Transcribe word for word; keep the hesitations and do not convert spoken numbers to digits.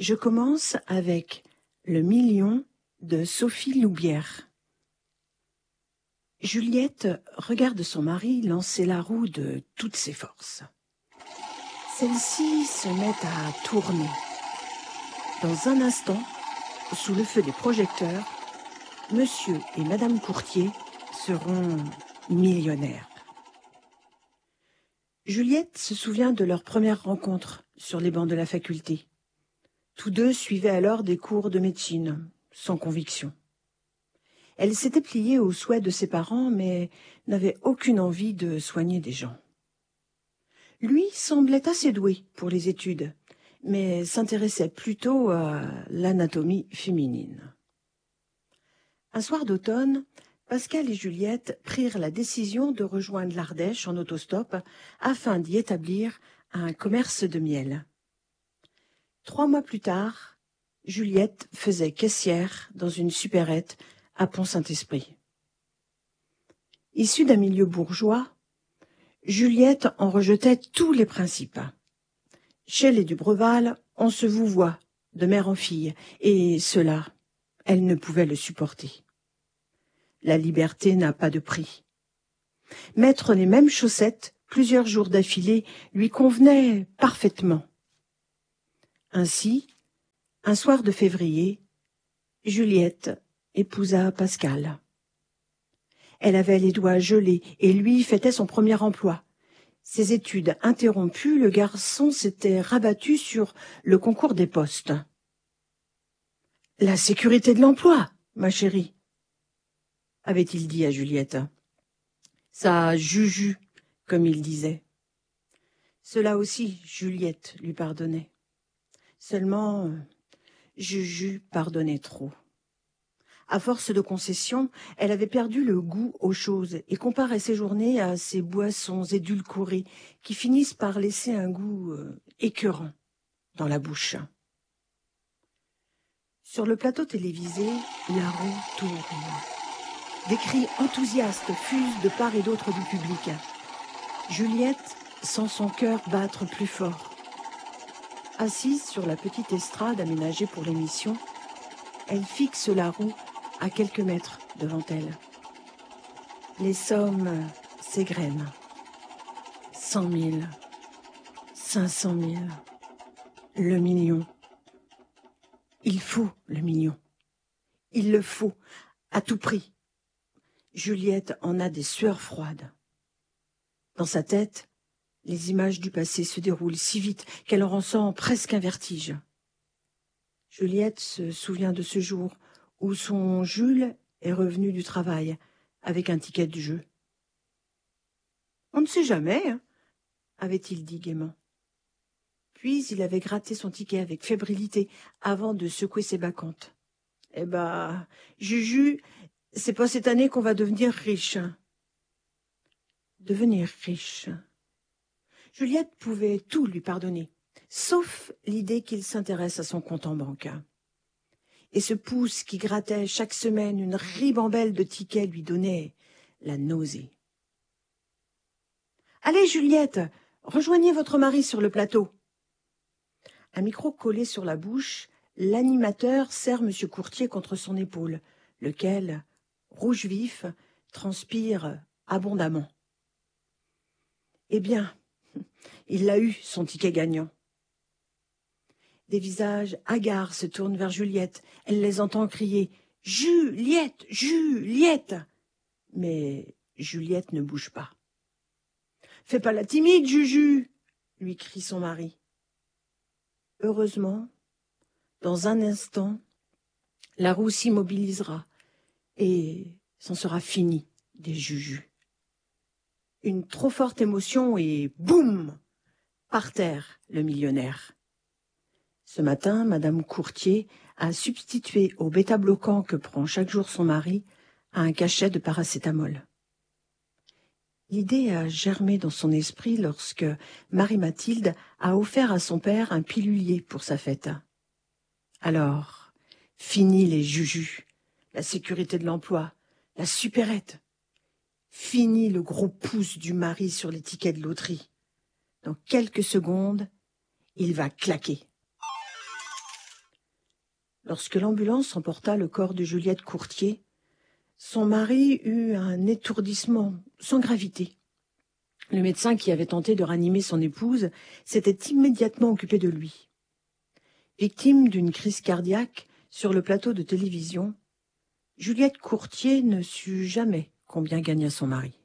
Je commence avec Le million de Sophie Loubière. Juliette regarde son mari lancer la roue de toutes ses forces. Celle-ci se met à tourner. Dans un instant, sous le feu des projecteurs, Monsieur et Madame Courtier seront millionnaires. Juliette se souvient de leur première rencontre sur les bancs de la faculté. Tous deux suivaient alors des cours de médecine, sans conviction. Elle s'était pliée aux souhaits de ses parents, mais n'avait aucune envie de soigner des gens. Lui semblait assez doué pour les études, mais s'intéressait plutôt à l'anatomie féminine. Un soir d'automne, Pascal et Juliette prirent la décision de rejoindre l'Ardèche en autostop afin d'y établir un commerce de miel. Trois mois plus tard, Juliette faisait caissière dans une supérette à Pont-Saint-Esprit. Issue d'un milieu bourgeois, Juliette en rejetait tous les principes. Chez les Dubreval, on se vouvoie de mère en fille, et cela, elle ne pouvait le supporter. La liberté n'a pas de prix. Mettre les mêmes chaussettes plusieurs jours d'affilée lui convenait parfaitement. Ainsi, un soir de février, Juliette épousa Pascal. Elle avait les doigts gelés et lui fêtait son premier emploi. Ses études interrompues, le garçon s'était rabattu sur le concours des postes. « La sécurité de l'emploi, ma chérie », avait-il dit à Juliette. « Ça juju, comme il disait. » Cela aussi, Juliette lui pardonnait. Seulement, Juju pardonnait trop. À force de concessions, elle avait perdu le goût aux choses et comparait ses journées à ces boissons édulcorées qui finissent par laisser un goût euh, écœurant dans la bouche. Sur le plateau télévisé, la roue tourne. Des cris enthousiastes fusent de part et d'autre du public. Juliette sent son cœur battre plus fort. Assise sur la petite estrade aménagée pour l'émission, elle fixe la roue à quelques mètres devant elle. Les sommes s'égrènent. Cent mille, cinq cent mille, le million. Il faut le million. Il le faut, à tout prix. Juliette en a des sueurs froides. Dans sa tête, les images du passé se déroulent si vite qu'elle en ressent presque un vertige. Juliette se souvient de ce jour où son Jules est revenu du travail avec un ticket du jeu. « On ne sait jamais, hein, avait-il dit gaiement. Puis il avait gratté son ticket avec fébrilité avant de secouer ses bacchantes. « Eh ben, Juju, c'est pas cette année qu'on va devenir riche. » Devenir riche. Juliette pouvait tout lui pardonner, sauf l'idée qu'il s'intéresse à son compte en banque. Et ce pouce qui grattait chaque semaine une ribambelle de tickets lui donnait la nausée. « Allez, Juliette, rejoignez votre mari sur le plateau. » Un micro collé sur la bouche, l'animateur serre M. Courtier contre son épaule, lequel, rouge vif, transpire abondamment. Eh bien, il l'a eu, son ticket gagnant. Des visages hagards se tournent vers Juliette. Elle les entend crier « Juliette, Juliette !» Mais Juliette ne bouge pas. « Fais pas la timide, Juju !» lui crie son mari. Heureusement, dans un instant, la roue s'immobilisera et c'en sera fini des Juju. Une trop forte émotion et boum, par terre le millionnaire. Ce matin, Madame Courtier a substitué au bêta-bloquant que prend chaque jour son mari un cachet de paracétamol. L'idée a germé dans son esprit lorsque Marie-Mathilde a offert à son père un pilulier pour sa fête. Alors, fini les jujus, la sécurité de l'emploi, la supérette. Fini le gros pouce du mari sur les tickets de loterie. Dans quelques secondes, il va claquer. Lorsque l'ambulance emporta le corps de Juliette Courtier, son mari eut un étourdissement sans gravité. Le médecin qui avait tenté de ranimer son épouse s'était immédiatement occupé de lui. Victime d'une crise cardiaque sur le plateau de télévision, Juliette Courtier ne sut jamais combien gagna son mari.